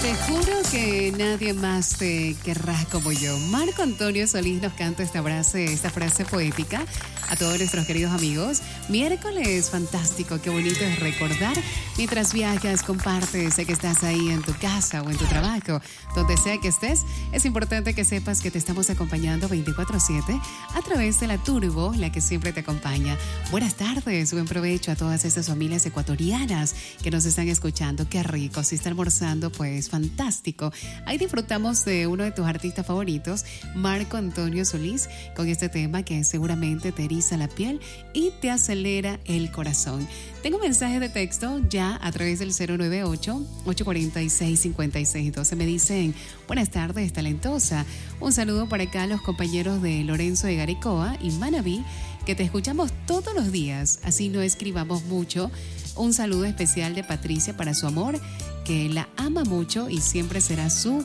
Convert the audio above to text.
Te juro que nadie más te querrá como yo. Marco Antonio Solís nos canta esta frase poética a todos nuestros queridos amigos. Miércoles fantástico, qué bonito es recordar mientras viajas, compartes, sé que estás ahí en tu casa o en tu trabajo, donde sea que estés. Es importante que sepas que te estamos acompañando 24/7 a través de la Turbo, la que siempre te acompaña. Buenas tardes, buen provecho a todas estas familias ecuatorianas que nos están escuchando. Qué rico, si está almorzando, pues fantástico. Ahí disfrutamos de uno de tus artistas favoritos, Marco Antonio Solís, con este tema que seguramente te eriza la piel y te acelera el corazón. Tengo mensajes de texto ya a través del 098-846-5612. Me dicen, buenas tardes, talentosa. Un saludo para acá a los compañeros de Lorenzo de Garicoa y Manabí, que te escuchamos todos los días, así no escribamos mucho. Un saludo especial de Patricia para su amor, que la ama mucho y siempre será su